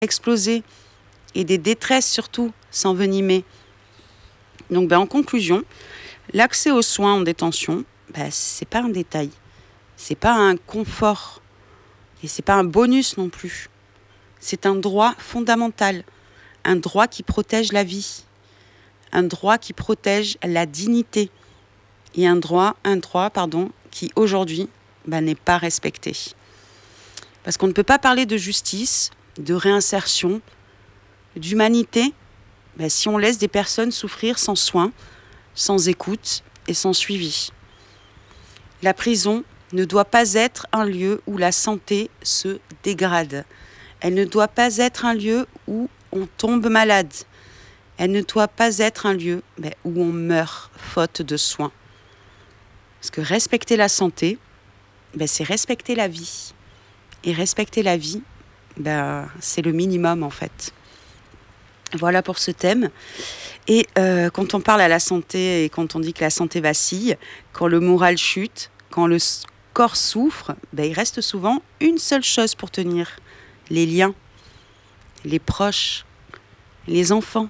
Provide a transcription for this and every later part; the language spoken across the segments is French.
exploser et des détresses surtout s'envenimer. Donc en conclusion, l'accès aux soins en détention, c'est pas un détail, c'est pas un confort et c'est pas un bonus non plus. C'est un droit fondamental, un droit qui protège la vie, un droit qui protège la dignité et un droit qui aujourd'hui n'est pas respecté. Parce qu'on ne peut pas parler de justice, de réinsertion, d'humanité, si on laisse des personnes souffrir sans soins, sans écoute et sans suivi. La prison ne doit pas être un lieu où la santé se dégrade. Elle ne doit pas être un lieu où on tombe malade. Elle ne doit pas être un lieu où on meurt faute de soins. Parce que respecter la santé, c'est respecter la vie. Et respecter la vie, c'est le minimum en fait. Voilà pour ce thème. Et quand on parle à la santé et quand on dit que la santé vacille, quand le moral chute, quand le corps souffre, il reste souvent une seule chose pour tenir. Les liens, les proches, les enfants,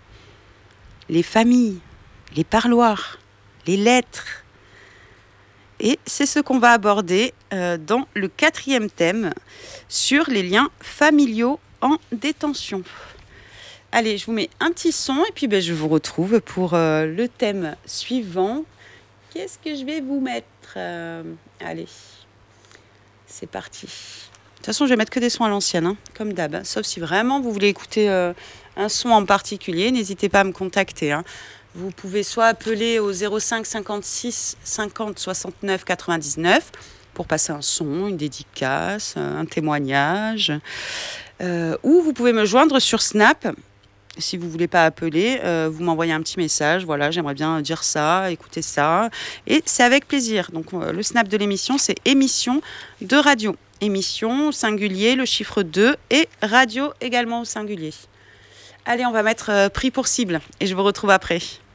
les familles, les parloirs, les lettres. Et c'est ce qu'on va aborder dans le 4e thème sur les liens familiaux en détention. Allez, je vous mets un petit son et puis je vous retrouve pour le thème suivant. Qu'est-ce que je vais vous mettre allez, c'est parti. De toute façon, je vais mettre que des sons à l'ancienne, comme d'hab. Sauf si vraiment vous voulez écouter un son en particulier, n'hésitez pas à me contacter. Vous pouvez soit appeler au 05 56 50 69 99 pour passer un son, une dédicace, un témoignage. Ou vous pouvez me joindre sur Snap. Si vous ne voulez pas appeler, vous m'envoyez un petit message. Voilà, j'aimerais bien dire ça, écouter ça. Et c'est avec plaisir. Donc, le Snap de l'émission, c'est émission de radio. Émission au singulier, le chiffre 2 et radio également au singulier. Allez, on va mettre prix pour cible et je vous retrouve après.